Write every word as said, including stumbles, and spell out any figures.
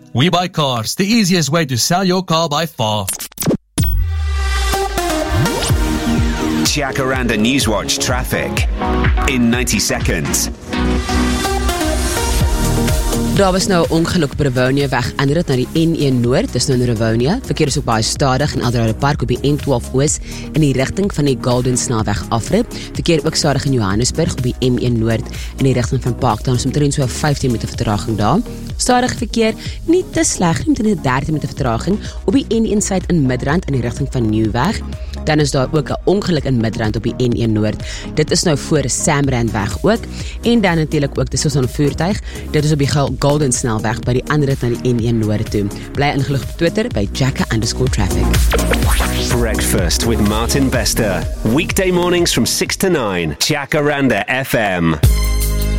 We Buy Cars, the easiest way to sell your car by far. Jacaranda Newswatch traffic in ninety seconds. Daar was nou 'n ongeluk op Rivonia weg aanrit na die N een Noord, dis nou in Rivonia. Verkeer is ook baie stadig in Eldorado Park op die N twaalf Oos in die rigting van die Golden snelweg afrit. Verkeer ook stadig in Johannesburg op die M een Noord in die rigting van Parktown, so omtrent so vyftien minute vertraging daar. Stadige verkeer, nie te sleg nie, met 'n dertien minute vertraging op die N een Suid in Midrand in die rigting van Nieuwweg. Dan is daar ook 'n ongeluk in Midrand op die N een Noord. Dit is nou voor Samrandweg ook. En dan natuurlik ook dis so 'n voertuig. Dit is op die Golden snelweg by die aanrit na die N een Noord toe. Bly ingelig op Twitter by Jacka underscore traffic. Breakfast with Martin Bester. Weekday mornings from six to nine. Jacaranda F M.